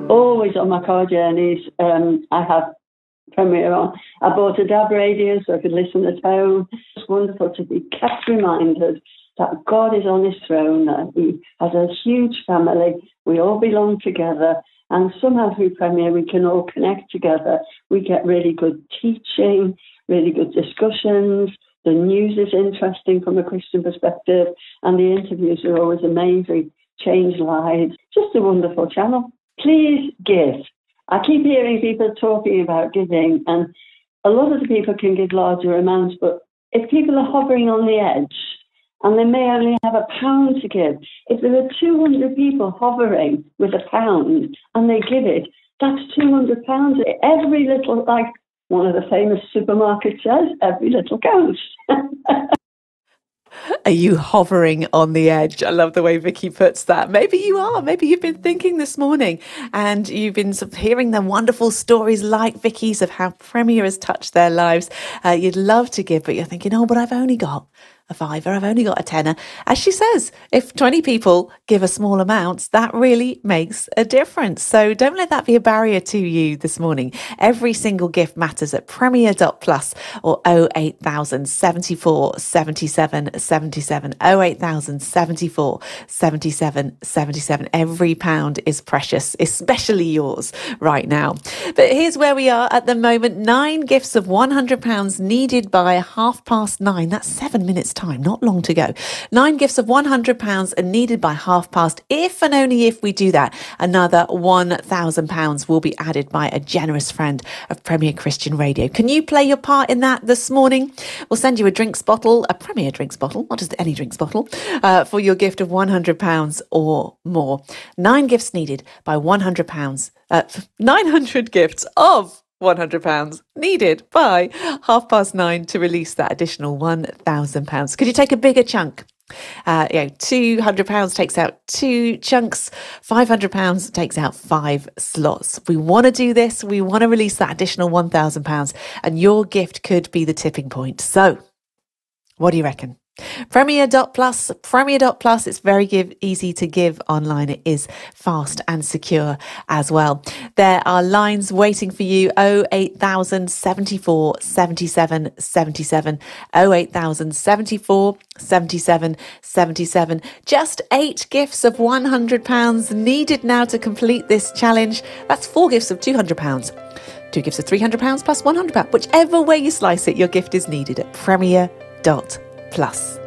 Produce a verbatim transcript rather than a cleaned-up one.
always on my car journeys, um, I have Premier on. I bought a D A B radio so I could listen at home. It's wonderful to be kept reminded that God is on his throne, that he has a huge family, we all belong together, and somehow through Premier we can all connect together. We get really good teaching, really good discussions, the news is interesting from a Christian perspective, and the interviews are always amazing, change lives. Just a wonderful channel. Please give. I keep hearing people talking about giving, and a lot of the people can give larger amounts, but if people are hovering on the edge and they may only have a pound to give, if there are two hundred people hovering with a pound and they give it, that's two hundred pounds. Every little, like one of the famous supermarkets says, every little counts. Are you hovering on the edge? I love the way Vicky puts that. Maybe you are. Maybe you've been thinking this morning and you've been sort of hearing the wonderful stories like Vicky's of how Premier has touched their lives. Uh, you'd love to give, but you're thinking, oh, but I've only got a fiver, I've only got a tenner. As she says, if twenty people give a small amount, that really makes a difference. So don't let that be a barrier to you this morning. Every single gift matters at premier dot plus or oh eight thousand seventy-four seventy-seven seventy-seven, oh eight thousand seventy-four seventy-seven seventy-seven. Every pound is precious, especially yours right now. But here's where we are at the moment. Nine gifts of one hundred pounds needed by half past nine. That's seven minutes time, not long to go. Nine gifts of one hundred pounds are needed by half past. If and only if we do that, another one thousand pounds will be added by a generous friend of Premier Christian Radio. Can you play your part in that this morning? We'll send you a drinks bottle, a Premier drinks bottle, not just any drinks bottle, uh, for your gift of one hundred pounds or more. Nine gifts needed by one hundred pounds, uh, nine hundred gifts of one hundred pounds needed by half past nine to release that additional one thousand pounds. Could you take a bigger chunk? Uh, you know, two hundred pounds takes out two chunks, five hundred pounds takes out five slots. We want to do this. We want to release that additional one thousand pounds, and your gift could be the tipping point. So what do you reckon? Premier dot plus, Premier dot plus. It's very give, easy to give online. It is fast and secure as well. There are lines waiting for you. oh eight thousand seventy-four seventy-seven seventy-seven, oh eight thousand seventy-four seventy-seven seventy-seven. Just eight gifts of one hundred pounds needed now to complete this challenge. That's four gifts of two hundred pounds. Two gifts of three hundred pounds plus one hundred pounds. Whichever way you slice it, your gift is needed at Premier dot plus.